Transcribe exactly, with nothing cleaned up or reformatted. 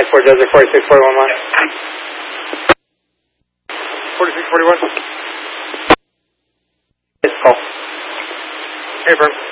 four Desert forty-six forty-one one. forty-six forty-one. It's call. Hey, firm.